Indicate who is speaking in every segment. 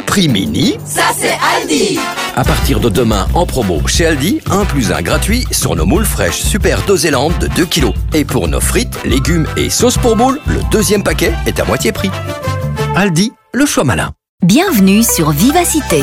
Speaker 1: Prix mini,
Speaker 2: ça c'est Aldi.
Speaker 1: à partir de demain en promo chez Aldi, 1 + 1 gratuit sur nos moules fraîches Super Doséland de 2 kg. Et pour nos frites, légumes et sauces pour moules, le deuxième paquet est à moitié prix. Aldi, le choix malin.
Speaker 3: Bienvenue sur Vivacité.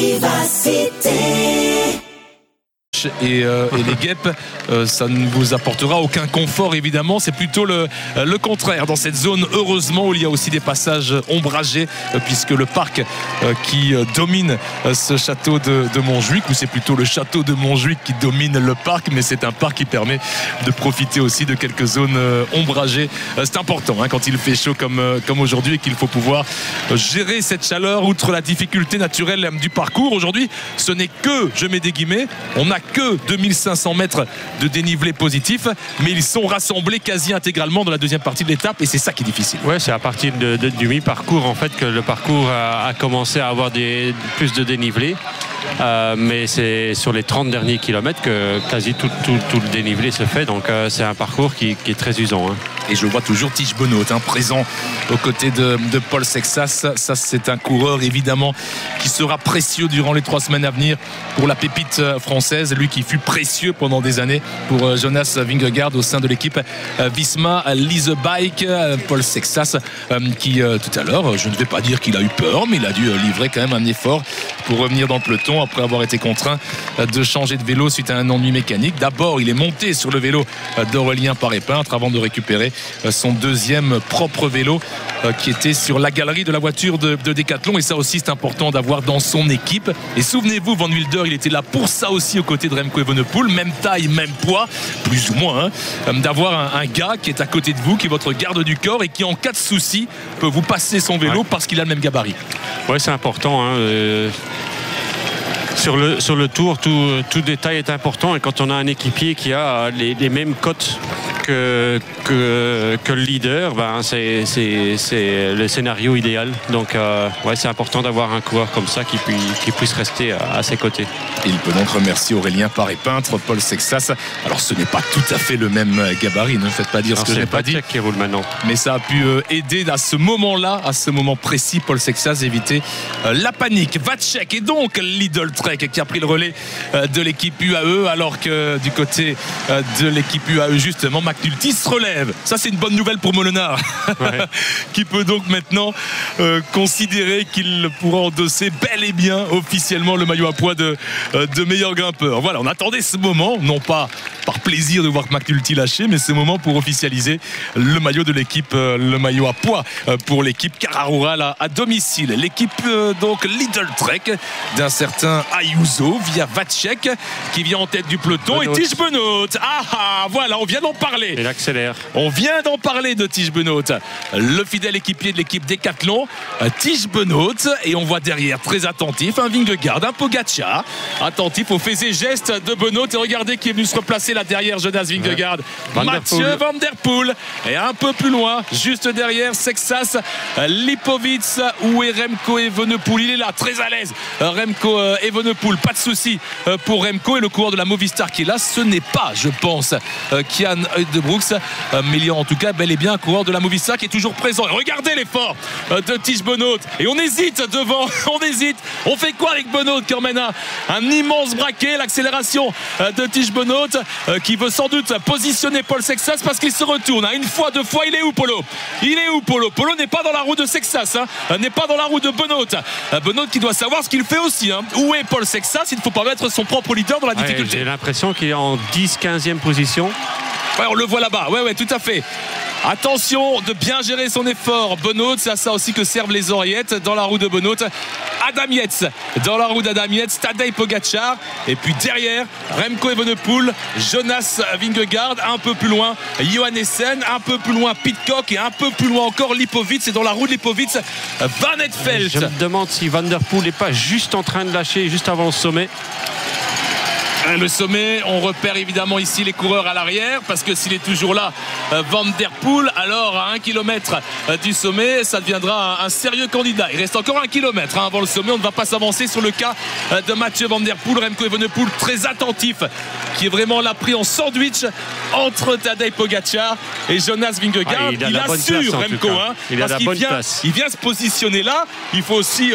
Speaker 4: Et les guêpes, ça ne vous apportera aucun confort évidemment, c'est plutôt le contraire dans cette zone, heureusement, où il y a aussi des passages ombragés, puisque le parc qui domine ce château de Montjuic, ou c'est plutôt le château de Montjuic qui domine le parc, mais c'est un parc qui permet de profiter aussi de quelques zones ombragées. C'est important quand il fait chaud comme aujourd'hui, et qu'il faut pouvoir gérer cette chaleur outre la difficulté naturelle du parcours. Aujourd'hui, ce n'est que, je mets des guillemets, on n'a que 2500 mètres de dénivelé positif, mais ils sont rassemblés quasi intégralement dans la deuxième partie de l'étape, et c'est ça qui est difficile.
Speaker 5: Ouais, c'est à partir du mi-parcours en fait que le parcours a commencé à avoir plus de dénivelé. Mais c'est sur les 30 derniers kilomètres que quasi tout le dénivelé se fait, donc c'est un parcours qui est très usant.
Speaker 4: Et je vois toujours Tige Benoît présent aux côtés de Paul Sexas. Ça, c'est un coureur évidemment qui sera précieux durant les 3 semaines à venir pour la pépite française, lui qui fut précieux pendant des années pour Jonas Vingegaard au sein de l'équipe Visma Lease Bike. Paul Sexas qui tout à l'heure, je ne vais pas dire qu'il a eu peur, mais il a dû livrer quand même un effort pour revenir dans le peloton après avoir été contraint de changer de vélo suite à un ennui mécanique. D'abord, il est monté sur le vélo d'Aurélien Paré-Peintre avant de récupérer son deuxième propre vélo qui était sur la galerie de la voiture de Decathlon, et ça aussi c'est important d'avoir dans son équipe. Et souvenez-vous, Van Wilder, il était là pour ça aussi aux côtés de Remco Evenepoel, même taille, même poids, plus ou moins, d'avoir un gars qui est à côté de vous, qui est votre garde du corps et qui en cas de souci peut vous passer son vélo parce qu'il a le même gabarit.
Speaker 5: Ouais, c'est important. Sur le tour, tout détail est important, et quand on a un équipier qui a les mêmes cotes que le leader, c'est le scénario idéal. Donc c'est important d'avoir un coureur comme ça qui puisse rester à ses côtés.
Speaker 4: Il peut donc remercier Aurélien Paré-Peintre, Paul Sexas. Alors ce n'est pas tout à fait le même gabarit, ne me faites pas dire ce que je n'ai pas dit.
Speaker 5: Qui roule maintenant.
Speaker 4: Mais ça a pu aider à ce moment-là, à ce moment précis, Paul Sexas, éviter la panique. Vacek et donc Lidl Trek qui a pris le relais de l'équipe UAE, alors que du côté de l'équipe UAE justement, McNulty se relève. Ça c'est une bonne nouvelle pour Molenard, qui peut donc maintenant considérer qu'il pourra endosser bel et bien officiellement le maillot à pois de meilleur grimpeur. Voilà, on attendait ce moment, non pas par plaisir de voir McNulty lâcher, mais ce moment pour officialiser le maillot de l'équipe, le maillot à pois pour l'équipe Cararural à domicile. L'équipe donc Lidl Trek d'un certain Ayuso via Vacek qui vient en tête du peloton, et Tige Benoît. Voilà, on vient d'en parler.
Speaker 5: Il accélère.
Speaker 4: On vient d'en parler de Tige Benoît, le fidèle équipier de l'équipe Decathlon, Tige Benoît, et on voit derrière très attentif un Vingegaard, un Pogacar, attentif aux faits et gestes de Benoît, et regardez qui est venu se replacer là derrière Jonas Vingegaard, Mathieu Van Der Poel, et un peu plus loin, juste derrière Sexas, Lipovitz ou Remco Evenepoel. Il est là, très à l'aise, Remco Evenepoel, pas de souci pour Remco, et le coureur de la Movistar qui est là, ce n'est pas, je pense, Kian Uijtdebroeks, mais il y a en tout cas bel et bien un coureur de la Movistar qui est toujours présent. Et regardez l'effort de Tige Benoît, et on hésite devant, on fait quoi avec Benoît qui emmène un immense braquet, l'accélération de Tige Benoît qui veut sans doute positionner Paul Sexas parce qu'il se retourne une fois, 2 fois. Il est où Polo Polo n'est pas dans la roue de Sexas, n'est pas dans la roue de Benoît. Benoît qui doit savoir ce qu'il fait aussi, où est Paul Sexas, il ne faut pas mettre son propre leader dans la difficulté.
Speaker 5: J'ai l'impression qu'il est en 10-15e position.
Speaker 4: Ouais, on le voit là-bas, ouais, tout à fait. Attention de bien gérer son effort, Benoît, c'est à ça aussi que servent les oreillettes dans la roue de Benoît. Adam Yates dans la roue d'Adam Yates, Tadej Pogacar, et puis derrière Remco Evenepoel, Jonas Vingegaard, un peu plus loin Johannessen, un peu plus loin Pidcock, et un peu plus loin encore Lipovitz, et dans la roue de Lipovitz, Van Etfeldt.
Speaker 5: Je me demande si Van Der Poel n'est pas juste en train de lâcher juste avant le sommet.
Speaker 4: Le sommet, on repère évidemment ici les coureurs à l'arrière, parce que s'il est toujours là, Van Der Poel, alors à 1 km du sommet, ça deviendra un sérieux candidat. Il reste encore 1 km avant le sommet, on ne va pas s'avancer sur le cas de Mathieu Van Der Poel. Remco Evenepoel très attentif, qui est vraiment là pris en sandwich entre Tadej Pogacar et Jonas Vingegaard.
Speaker 5: Il assure Remco,
Speaker 4: il vient se positionner là, il faut aussi